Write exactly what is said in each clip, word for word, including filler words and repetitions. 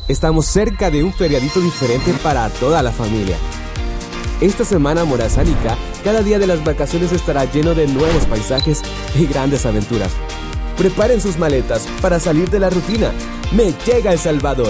Estamos cerca de un feriadito diferente para toda la familia. Esta semana morazánica, cada día de las vacaciones estará lleno de nuevos paisajes y grandes aventuras. Preparen sus maletas para salir de la rutina. Me llega El Salvador.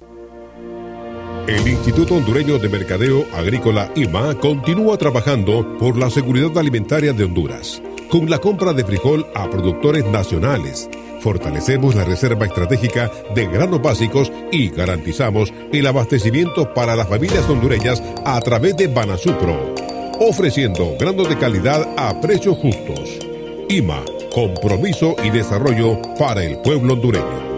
El Instituto Hondureño de Mercadeo Agrícola I M A continúa trabajando por la seguridad alimentaria de Honduras. Con la compra de frijol a productores nacionales, fortalecemos la reserva estratégica de granos básicos y garantizamos el abastecimiento para las familias hondureñas a través de Banasupro, ofreciendo granos de calidad a precios justos. I M A, compromiso y desarrollo para el pueblo hondureño.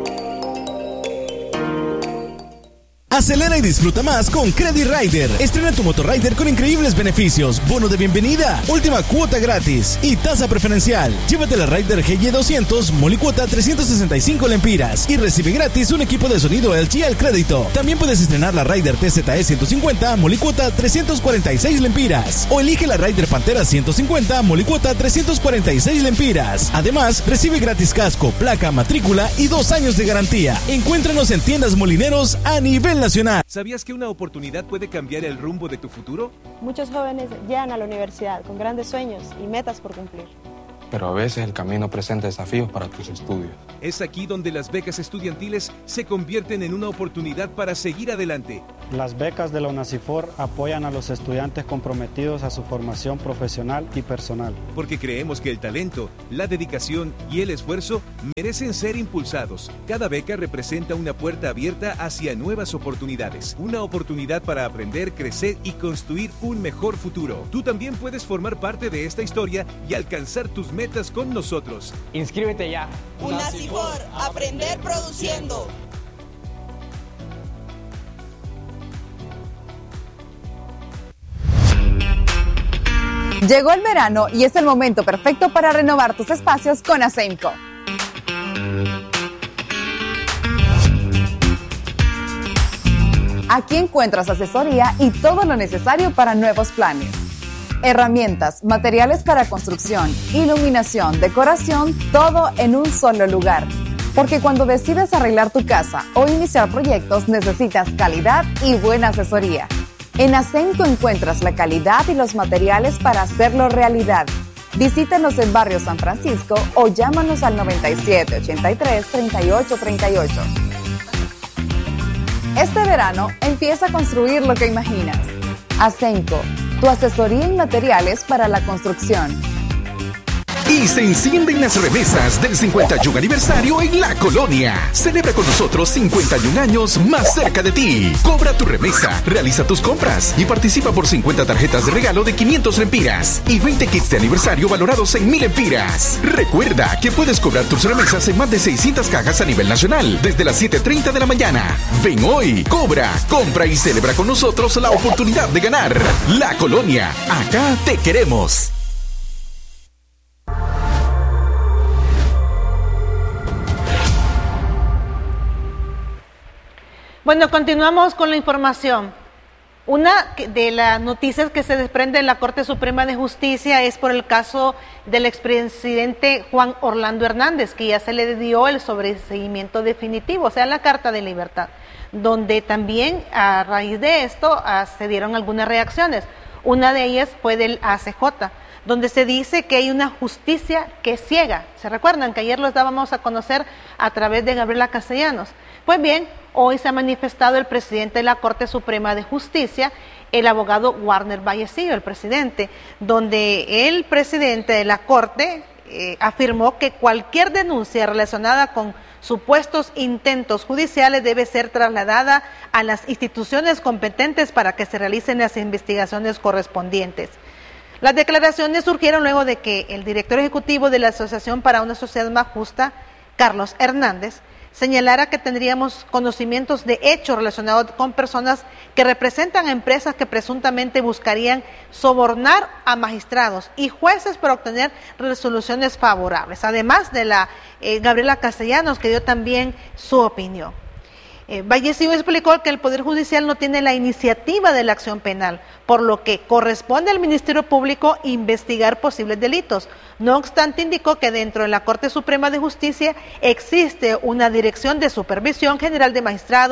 Acelera y disfruta más con Credit Rider. Estrena tu Motorrider con increíbles beneficios, bono de bienvenida, última cuota gratis y tasa preferencial. Llévate la Rider G Y doscientos, molicuota trescientos sesenta y cinco lempiras y recibe gratis un equipo de sonido L G al crédito. También puedes estrenar la Rider T Z E ciento cincuenta, molicuota trescientos cuarenta y seis lempiras. O elige la Rider Pantera ciento cincuenta, molicuota trescientos cuarenta y seis lempiras. Además, recibe gratis casco, placa, matrícula y dos años de garantía. Encuéntranos en tiendas Molineros a nivel nacional. ¿Sabías que una oportunidad puede cambiar el rumbo de tu futuro? Muchos jóvenes llegan a la universidad con grandes sueños y metas por cumplir. Pero a veces el camino presenta desafíos para tus estudios. Es aquí donde las becas estudiantiles se convierten en una oportunidad para seguir adelante. Las becas de la UNACIFOR apoyan a los estudiantes comprometidos a su formación profesional y personal. Porque creemos que el talento, la dedicación y el esfuerzo merecen ser impulsados. Cada beca representa una puerta abierta hacia nuevas oportunidades. Una oportunidad para aprender, crecer y construir un mejor futuro. Tú también puedes formar parte de esta historia y alcanzar tus metas con nosotros. Inscríbete ya. UNACIFOR, aprender produciendo. Llegó el verano y es el momento perfecto para renovar tus espacios con Asemco. Aquí encuentras asesoría y todo lo necesario para nuevos planes. Herramientas, materiales para construcción, iluminación, decoración, todo en un solo lugar. Porque cuando decides arreglar tu casa o iniciar proyectos necesitas calidad y buena asesoría. En Asemco encuentras la calidad y los materiales para hacerlo realidad. Visítanos en Barrio San Francisco o llámanos al noventa y siete, ochenta y tres, treinta y ocho, treinta y ocho. Este verano empieza a construir lo que imaginas. Asemco, tu asesoría en materiales para la construcción. Y se encienden las remesas del cincuenta y un aniversario en La Colonia. Celebra con nosotros cincuenta y un años más cerca de ti. Cobra tu remesa, realiza tus compras y participa por cincuenta tarjetas de regalo de quinientos lempiras y veinte kits de aniversario valorados en mil lempiras. Recuerda que puedes cobrar tus remesas en más de seiscientas cajas a nivel nacional desde las siete y treinta de la mañana. Ven hoy, cobra, compra y celebra con nosotros la oportunidad de ganar. La Colonia, acá te queremos. Bueno, continuamos con la información. Una de las noticias que se desprende de la Corte Suprema de Justicia es por el caso del expresidente Juan Orlando Hernández, que ya se le dio el sobreseimiento definitivo, o sea, la carta de libertad, donde también a raíz de esto se dieron algunas reacciones. Una de ellas fue del A C J, donde se dice que hay una justicia que ciega. ¿Se recuerdan que ayer los dábamos a conocer a través de Gabriela Castellanos? Pues bien, hoy se ha manifestado el presidente de la Corte Suprema de Justicia, el abogado Warner Vallecillo, el presidente, donde el presidente de la Corte eh, afirmó que cualquier denuncia relacionada con supuestos intentos judiciales debe ser trasladada a las instituciones competentes para que se realicen las investigaciones correspondientes. Las declaraciones surgieron luego de que el director ejecutivo de la Asociación para una Sociedad Más Justa, Carlos Hernández, señalara que tendríamos conocimientos de hechos relacionados con personas que representan a empresas que presuntamente buscarían sobornar a magistrados y jueces para obtener resoluciones favorables, además de la eh, Gabriela Castellanos, que dio también su opinión. Eh, Vallecillo explicó que el Poder Judicial no tiene la iniciativa de la acción penal, por lo que corresponde al Ministerio Público investigar posibles delitos. No obstante, indicó que dentro de la Corte Suprema de Justicia existe una Dirección de Supervisión General de Magistrados,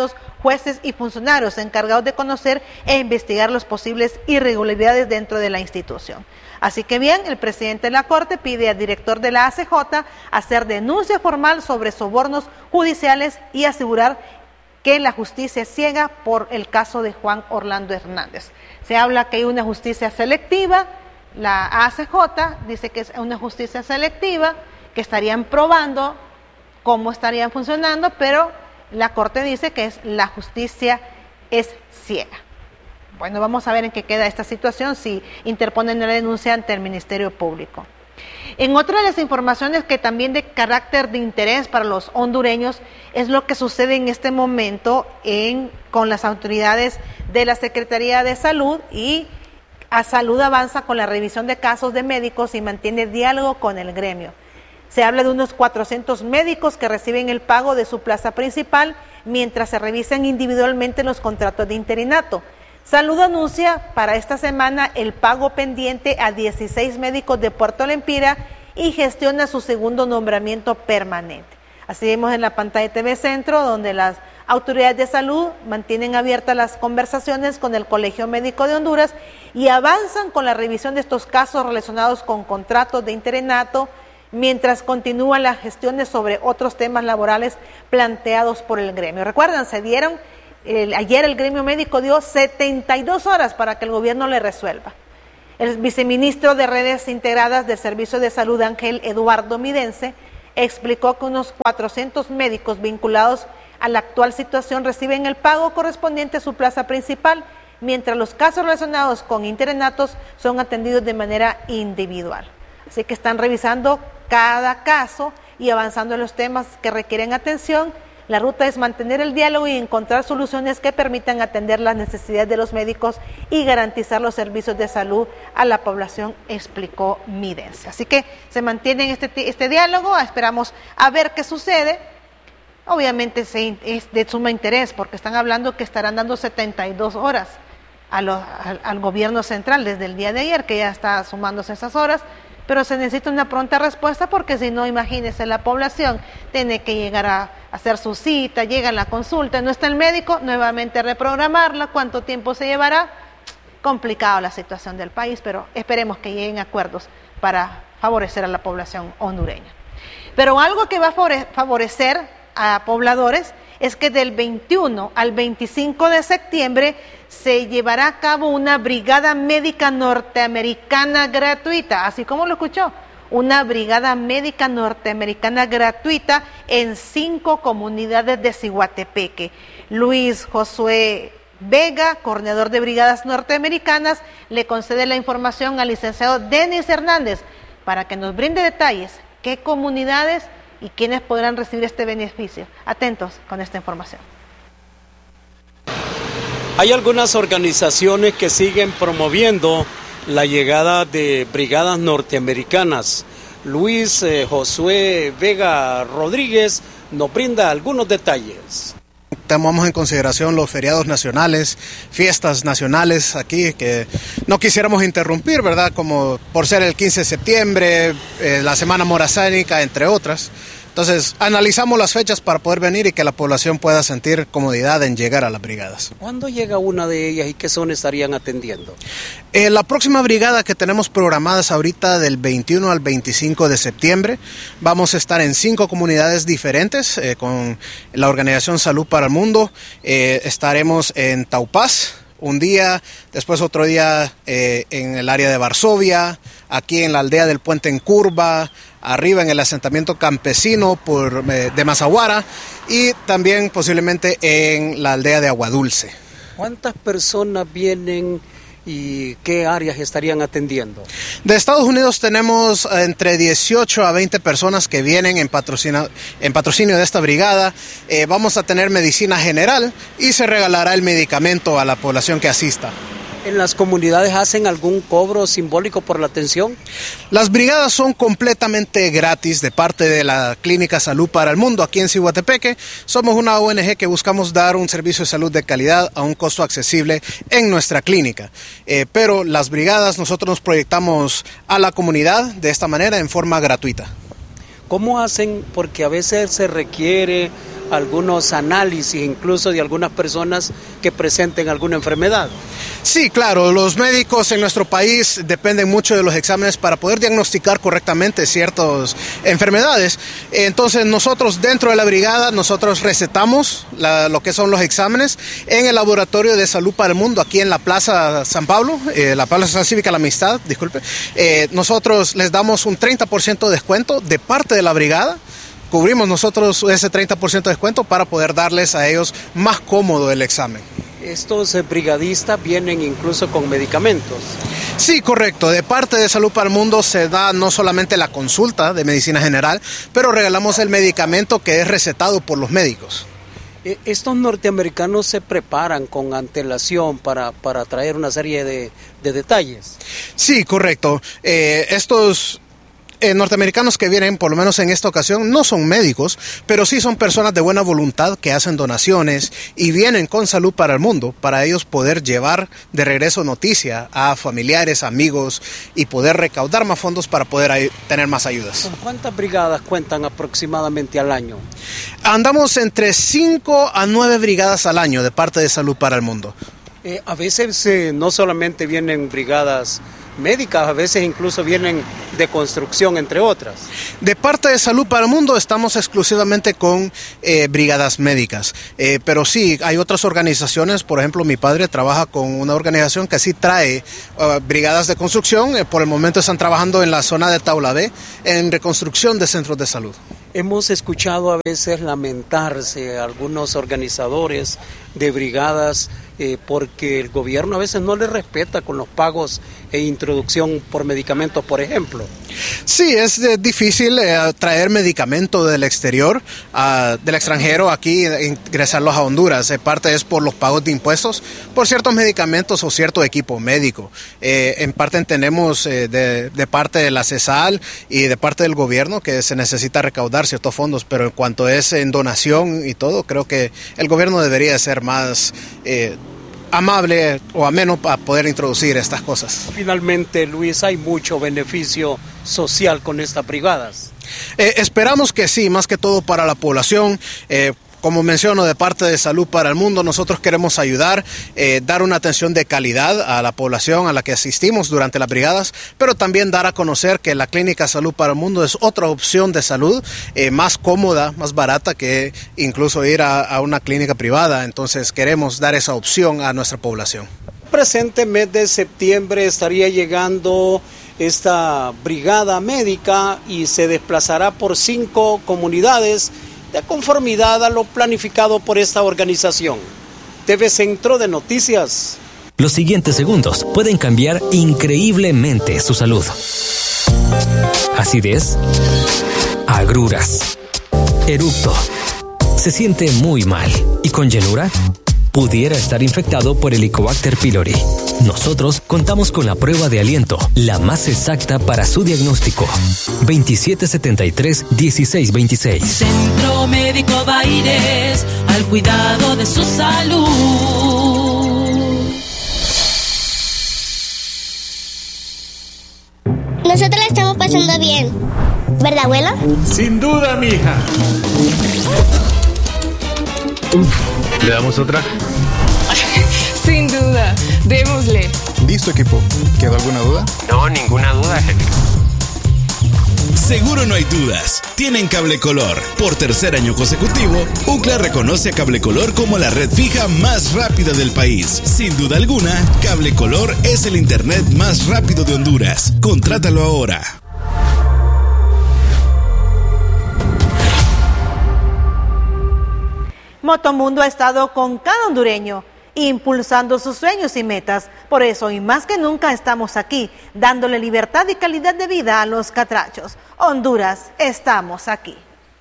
jueces y funcionarios encargados de conocer e investigar las posibles irregularidades dentro de la institución. Así que bien, el presidente de la Corte pide al director de la A C J hacer denuncia formal sobre sobornos judiciales y asegurar que la justicia es ciega por el caso de Juan Orlando Hernández. Se habla que hay una justicia selectiva, la A C J dice que es una justicia selectiva, que estarían probando cómo estarían funcionando, pero la Corte dice que es la justicia es ciega. Bueno, vamos a ver en qué queda esta situación, si interponen la denuncia ante el Ministerio Público. En otra de las informaciones que también de carácter de interés para los hondureños es lo que sucede en este momento en, con las autoridades de la Secretaría de Salud, y a Salud avanza con la revisión de casos de médicos y mantiene diálogo con el gremio. Se habla de unos cuatrocientos médicos que reciben el pago de su plaza principal mientras se revisan individualmente los contratos de interinato. Salud anuncia para esta semana el pago pendiente a dieciséis médicos de Puerto Lempira y gestiona su segundo nombramiento permanente. Así vemos en la pantalla de T V Centro, donde las autoridades de salud mantienen abiertas las conversaciones con el Colegio Médico de Honduras y avanzan con la revisión de estos casos relacionados con contratos de interinato, mientras continúan las gestiones sobre otros temas laborales planteados por el gremio. Recuerdan, se dieron El, ayer el gremio médico dio setenta y dos horas para que el gobierno le resuelva. El viceministro de Redes Integradas del Servicio de Salud, Ángel Eduardo Midense, explicó que unos cuatrocientos médicos vinculados a la actual situación reciben el pago correspondiente a su plaza principal, mientras los casos relacionados con interinatos son atendidos de manera individual. Así que están revisando cada caso y avanzando en los temas que requieren atención. La ruta es mantener el diálogo y encontrar soluciones que permitan atender las necesidades de los médicos y garantizar los servicios de salud a la población, explicó Midense. Así que se mantiene este, este diálogo, esperamos a ver qué sucede. Obviamente se, es de suma interés porque están hablando que estarán dando setenta y dos horas a lo, al, al gobierno central desde el día de ayer, que ya está sumándose esas horas. Pero se necesita una pronta respuesta porque si no, imagínese, la población tiene que llegar a hacer su cita, llega a la consulta, no está el médico, nuevamente reprogramarla, ¿cuánto tiempo se llevará? Complicado la situación del país, pero esperemos que lleguen acuerdos para favorecer a la población hondureña. Pero algo que va a favorecer a pobladores es que del veintiuno al veinticinco de septiembre se llevará a cabo una brigada médica norteamericana gratuita, así como lo escuchó, una brigada médica norteamericana gratuita en cinco comunidades de Ciguatepeque. Luis Josué Vega, coordinador de brigadas norteamericanas, le concede la información al licenciado Denis Hernández para que nos brinde detalles, qué comunidades y quiénes podrán recibir este beneficio. Atentos con esta información. Hay algunas organizaciones que siguen promoviendo la llegada de brigadas norteamericanas. Luis eh, Josué Vega Rodríguez nos brinda algunos detalles. Tomamos en consideración los feriados nacionales, fiestas nacionales aquí que no quisiéramos interrumpir, ¿verdad? Como por ser el quince de septiembre, eh, la Semana Morazánica, entre otras. Entonces, analizamos las fechas para poder venir y que la población pueda sentir comodidad en llegar a las brigadas. ¿Cuándo llega una de ellas y qué zonas estarían atendiendo? Eh, la próxima brigada que tenemos programadas ahorita del veintiuno al veinticinco de septiembre, vamos a estar en cinco comunidades diferentes eh, con la Organización Salud para el Mundo. Eh, estaremos en Taupás un día, después otro día eh, en el área de Varsovia, aquí en la aldea del Puente en Curva, arriba en el asentamiento campesino por, eh, de Mazaguara y también posiblemente en la aldea de Aguadulce. ¿Cuántas personas vienen y qué áreas estarían atendiendo? De Estados Unidos tenemos entre dieciocho a veinte personas que vienen en, patrocina, en patrocinio de esta brigada. Eh, vamos a tener medicina general y se regalará el medicamento a la población que asista. ¿En las comunidades hacen algún cobro simbólico por la atención? Las brigadas son completamente gratis de parte de la Clínica Salud para el Mundo aquí en Ciguatepeque. Somos una O N G que buscamos dar un servicio de salud de calidad a un costo accesible en nuestra clínica. Eh, pero las brigadas nosotros nos proyectamos a la comunidad de esta manera en forma gratuita. ¿Cómo hacen? Porque a veces se requiere algunos análisis, incluso de algunas personas que presenten alguna enfermedad. Sí, claro, los médicos en nuestro país dependen mucho de los exámenes para poder diagnosticar correctamente ciertas enfermedades. Entonces nosotros dentro de la brigada, nosotros recetamos la, lo que son los exámenes en el Laboratorio de Salud para el Mundo, aquí en la Plaza San Pablo, eh, la Plaza Cívica La Amistad, disculpe. Eh, nosotros les damos un treinta por ciento de descuento de parte de la brigada. Cubrimos nosotros ese treinta por ciento de descuento para poder darles a ellos más cómodo el examen. Estos brigadistas vienen incluso con medicamentos. Sí, correcto. De parte de Salud para el Mundo se da no solamente la consulta de medicina general, pero regalamos el medicamento que es recetado por los médicos. Estos norteamericanos se preparan con antelación para, para traer una serie de, de detalles. Sí, correcto. Eh, estos... Eh, norteamericanos que vienen, por lo menos en esta ocasión, no son médicos, pero sí son personas de buena voluntad que hacen donaciones y vienen con Salud para el Mundo para ellos poder llevar de regreso noticia a familiares, amigos y poder recaudar más fondos para poder ay- tener más ayudas. ¿Con cuántas brigadas cuentan aproximadamente al año? Andamos entre cinco a nueve brigadas al año de parte de Salud para el Mundo. Eh, a veces eh, no solamente vienen brigadas médicas, a veces incluso vienen de construcción, entre otras. De parte de Salud para el Mundo estamos exclusivamente con eh, brigadas médicas, eh, pero sí, hay otras organizaciones, por ejemplo, mi padre trabaja con una organización que sí trae uh, brigadas de construcción, eh, por el momento están trabajando en la zona de Taulabé, en reconstrucción de centros de salud. Hemos escuchado a veces lamentarse a algunos organizadores de brigadas eh, porque el gobierno a veces no les respeta con los pagos e introducción por medicamentos, por ejemplo. Sí, es eh, difícil eh, traer medicamentos del exterior, uh, del extranjero, aquí, ingresarlos a Honduras. Eh, parte es por los pagos de impuestos, por ciertos medicamentos o cierto equipo médico. Eh, en parte entendemos eh, de, de parte de la CESAL y de parte del gobierno que se necesita recaudar ciertos fondos, pero en cuanto es en donación y todo, creo que el gobierno debería ser más eh, amable o ameno para poder introducir estas cosas. Finalmente, Luis, hay mucho beneficio social con estas brigadas. Eh, esperamos que sí, más que todo para la población. Eh, Como menciono, de parte de Salud para el Mundo, nosotros queremos ayudar, eh, dar una atención de calidad a la población a la que asistimos durante las brigadas, pero también dar a conocer que la Clínica Salud para el Mundo es otra opción de salud, eh, más cómoda, más barata que incluso ir a, a una clínica privada. Entonces queremos dar esa opción a nuestra población. Presente mes de septiembre estaría llegando esta brigada médica y se desplazará por cinco comunidades de conformidad a lo planificado por esta organización. T V Centro de Noticias. Los siguientes segundos pueden cambiar increíblemente su salud. Acidez, agruras, eructo, se siente muy mal y con llenura pudiera estar infectado por Helicobacter pylori. Nosotros contamos con la prueba de aliento, la más exacta para su diagnóstico. veintisiete setenta y tres, dieciséis veintiséis. Centro Médico Baires, al cuidado de su salud. Nosotros la estamos pasando bien, ¿verdad, abuela? Sin duda, mija. ¿Le damos otra? Sin duda, démosle. ¿Listo, equipo? ¿Quedó alguna duda? No, ninguna duda, jefe. Seguro no hay dudas. Tienen Cable Color. Por tercer año consecutivo, U C L A reconoce a Cable Color como la red fija más rápida del país. Sin duda alguna, Cable Color es el internet más rápido de Honduras. Contrátalo ahora. Motomundo ha estado con cada hondureño, impulsando sus sueños y metas. Por eso, y más que nunca, estamos aquí, dándole libertad y calidad de vida a los catrachos. Honduras, estamos aquí.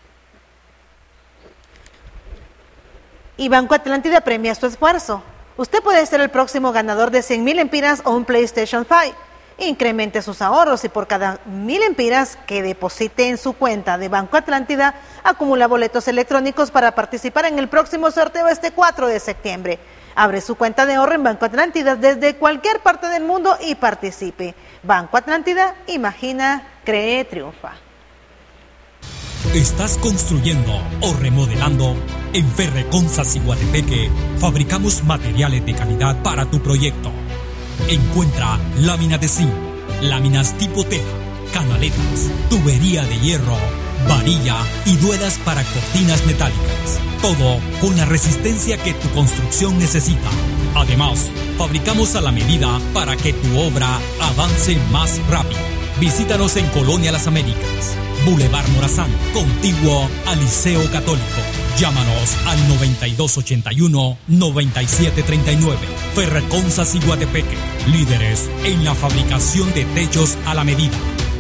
Y Banco Atlántida premia su esfuerzo. Usted puede ser el próximo ganador de cien mil empiras o un PlayStation cinco. Incremente sus ahorros y por cada mil empiras que deposite en su cuenta de Banco Atlántida, acumula boletos electrónicos para participar en el próximo sorteo este cuatro de septiembre. Abre su cuenta de ahorro en Banco Atlántida desde cualquier parte del mundo y participe. Banco Atlántida, imagina, cree, triunfa. ¿Estás construyendo o remodelando? En Ferreconsa Ciguatepeque fabricamos materiales de calidad para tu proyecto. Encuentra lámina de zinc, láminas tipo teja, canaletas, tubería de hierro, varilla y duelas para cortinas metálicas. Todo con la resistencia que tu construcción necesita. Además, fabricamos a la medida para que tu obra avance más rápido. Visítanos en Colonia Las Américas, Boulevard Morazán, contiguo al Liceo Católico. Llámanos al noventa y dos ochenta y uno, noventa y siete treinta y nueve. Ferreconsa Ciguatepeque, líderes en la fabricación de techos a la medida.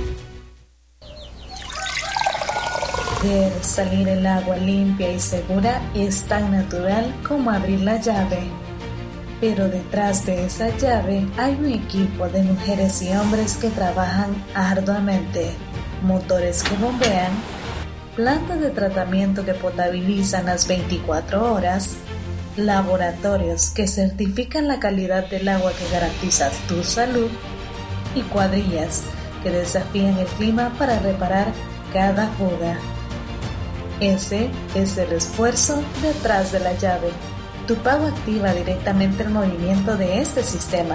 Ver salir el agua limpia y segura es tan natural como abrir la llave. Pero detrás de esa llave hay un equipo de mujeres y hombres que trabajan arduamente. Motores que bombean, plantas de tratamiento que potabilizan las veinticuatro horas, laboratorios que certifican la calidad del agua que garantiza tu salud y cuadrillas que desafían el clima para reparar cada fuga. Ese es el esfuerzo detrás de la llave. Tu pago activa directamente el movimiento de este sistema.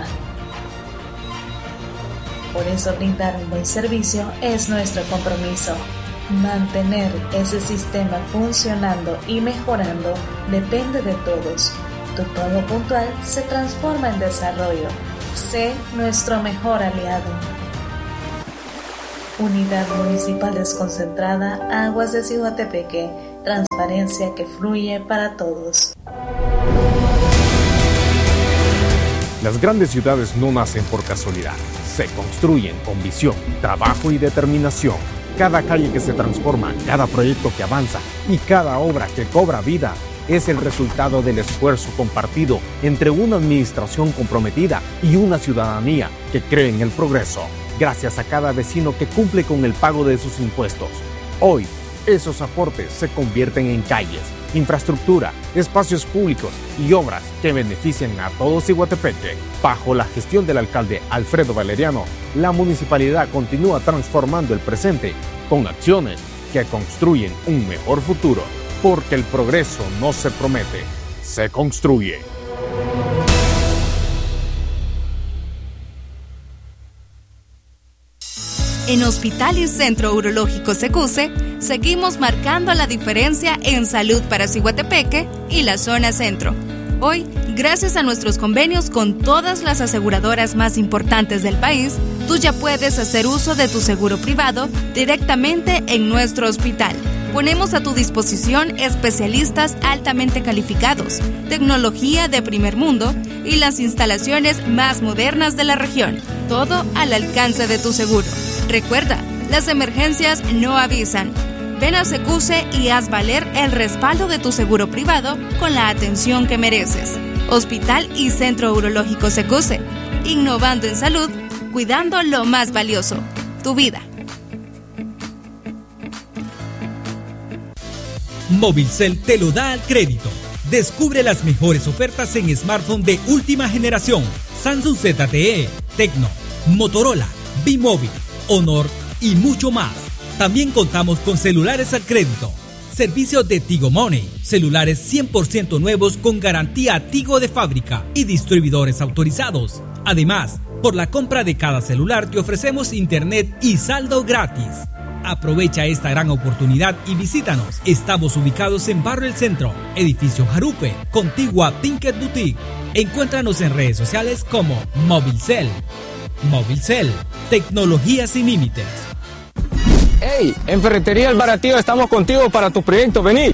Por eso brindar un buen servicio es nuestro compromiso. Mantener ese sistema funcionando y mejorando depende de todos. Tu pago puntual se transforma en desarrollo. Sé nuestro mejor aliado. Unidad Municipal Desconcentrada Aguas de Ciguatepeque. Transparencia que fluye para todos. Las grandes ciudades no nacen por casualidad. Se construyen con visión, trabajo y determinación. Cada calle que se transforma, cada proyecto que avanza y cada obra que cobra vida es el resultado del esfuerzo compartido entre una administración comprometida y una ciudadanía que cree en el progreso. Gracias a cada vecino que cumple con el pago de sus impuestos. Hoy, esos aportes se convierten en calles, infraestructura, espacios públicos y obras que benefician a todo Ciguatepeque. Bajo la gestión del alcalde Alfredo Valeriano, la municipalidad continúa transformando el presente con acciones que construyen un mejor futuro, porque el progreso no se promete, se construye. En Hospital y Centro Urológico Secuse, seguimos marcando la diferencia en salud para Ciguatepeque y la zona centro. Hoy, gracias a nuestros convenios con todas las aseguradoras más importantes del país, tú ya puedes hacer uso de tu seguro privado directamente en nuestro hospital. Ponemos a tu disposición especialistas altamente calificados, tecnología de primer mundo y las instalaciones más modernas de la región. Todo al alcance de tu seguro. Recuerda, las emergencias no avisan. Ven a Secuse y haz valer el respaldo de tu seguro privado con la atención que mereces. Hospital y Centro Urológico Secuse. Innovando en salud, cuidando lo más valioso, tu vida. Movilcel te lo da al crédito. Descubre las mejores ofertas en smartphone de última generación. Samsung Z T E, Tecno, Motorola, B-Mobile, Honor y mucho más. También contamos con celulares al crédito. Servicios de Tigo Money, celulares cien por ciento nuevos con garantía Tigo de fábrica y distribuidores autorizados. Además, por la compra de cada celular te ofrecemos internet y saldo gratis. Aprovecha esta gran oportunidad y visítanos. Estamos ubicados en Barrio El Centro, Edificio Jarupe, contigua Pinket Boutique. Encuéntranos en redes sociales como Movilcel. Movilcel, tecnología sin límites. ¡Hey! En Ferretería El Baratío estamos contigo para tu proyecto, vení.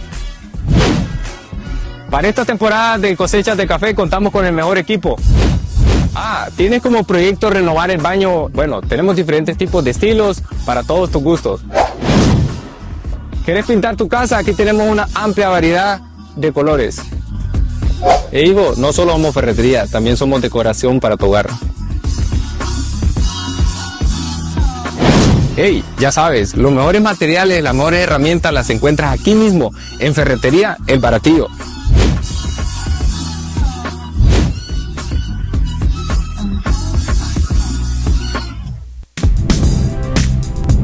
Para esta temporada de cosechas de café contamos con el mejor equipo. Ah, ¿tienes como proyecto renovar el baño? Bueno, tenemos diferentes tipos de estilos para todos tus gustos. ¿Quieres pintar tu casa? Aquí tenemos una amplia variedad de colores. Hey, hijo, no solo somos ferretería, también somos decoración para tu hogar. Hey, ya sabes, los mejores materiales, las mejores herramientas las encuentras aquí mismo, en Ferretería El Baratío.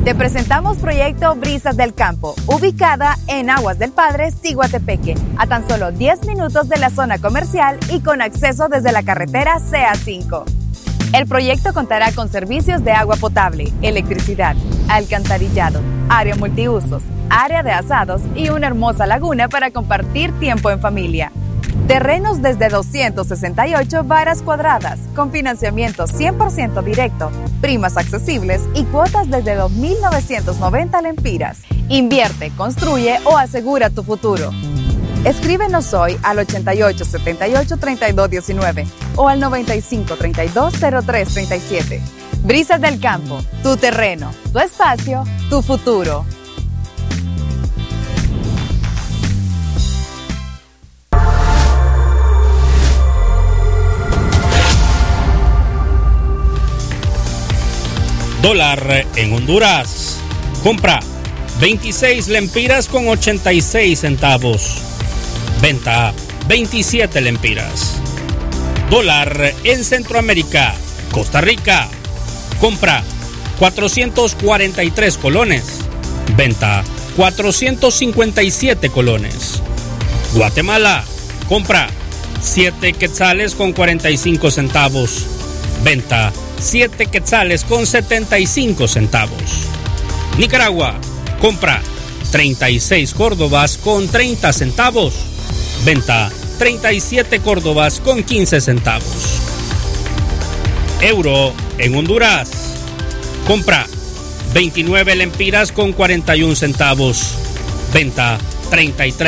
Te presentamos Proyecto Brisas del Campo, ubicada en Aguas del Padre, Ciguatepeque, a tan solo diez minutos de la zona comercial y con acceso desde la carretera C A cinco. El proyecto contará con servicios de agua potable, electricidad, alcantarillado, área multiusos, área de asados y una hermosa laguna para compartir tiempo en familia. Terrenos desde doscientas sesenta y ocho varas cuadradas, con financiamiento cien por ciento directo, primas accesibles y cuotas desde dos mil novecientos noventa lempiras. Invierte, construye o asegura tu futuro. Escríbenos hoy al ochenta y ocho setenta y ocho treinta y dos diecinueve o al noventa y cinco treinta y dos cero tres treinta y siete. Brisas del Campo, tu terreno, tu espacio, tu futuro. Dólar en Honduras. Compra veintiséis lempiras con ochenta y seis centavos. Venta veintisiete lempiras. Dólar en Centroamérica. Costa Rica. Compra cuatrocientos cuarenta y tres colones. Venta cuatrocientos cincuenta y siete colones. Guatemala. Compra siete quetzales con cuarenta y cinco centavos. Venta siete quetzales con setenta y cinco centavos. Nicaragua. Compra treinta y seis córdobas con treinta centavos. Venta treinta y siete córdobas con quince centavos. Euro en Honduras. Compra veintinueve lempiras con cuarenta y un centavos. Venta treinta y tres